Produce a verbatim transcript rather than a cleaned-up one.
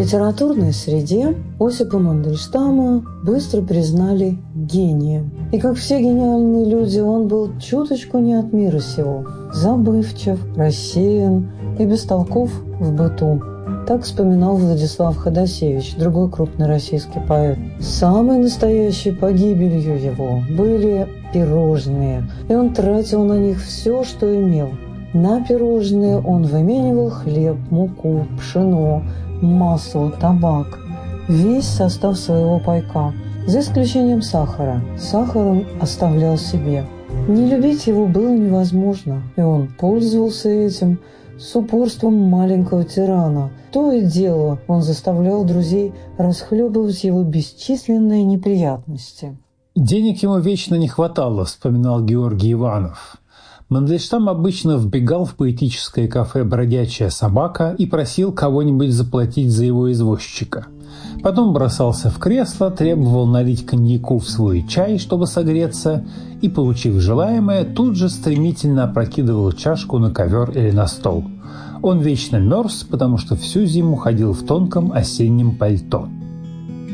литературной среде Осипа Мандельштама быстро признали гением. И как все гениальные люди, он был чуточку не от мира сего, забывчив, рассеян и бестолков в быту. Так вспоминал Владислав Ходосевич, другой крупный российский поэт. Самой настоящей погибелью его были пирожные, и он тратил на них все, что имел. На пирожные он выменивал хлеб, муку, пшено, масло, табак, весь состав своего пайка, за исключением сахара. Сахар он оставлял себе. Не любить его было невозможно, и он пользовался этим с упорством маленького тирана. То и дело он заставлял друзей расхлебывать его бесчисленные неприятности. «Денег ему вечно не хватало», – вспоминал Георгий Иванов. Мандельштам обычно вбегал в поэтическое кафе «Бродячая собака» и просил кого-нибудь заплатить за его извозчика. Потом бросался в кресло, требовал налить коньяку в свой чай, чтобы согреться, и, получив желаемое, тут же стремительно опрокидывал чашку на ковер или на стол. Он вечно мерз, потому что всю зиму ходил в тонком осеннем пальто.